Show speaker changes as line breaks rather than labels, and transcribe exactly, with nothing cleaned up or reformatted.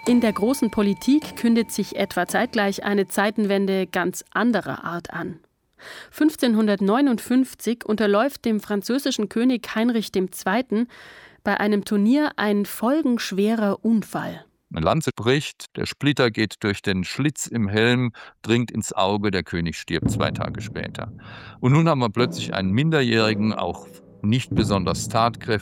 In der großen Politik kündet sich etwa zeitgleich eine Zeitenwende ganz anderer Art an. fünfzehnhundertneunundfünfzig unterläuft dem französischen König Heinrich der Zweite. bei einem Turnier ein folgenschwerer Unfall.
Eine Lanze bricht, der Splitter geht durch den Schlitz im Helm, dringt ins Auge, der König stirbt zwei Tage später. Und nun haben wir plötzlich einen Minderjährigen, auch nicht besonders tatkräftig,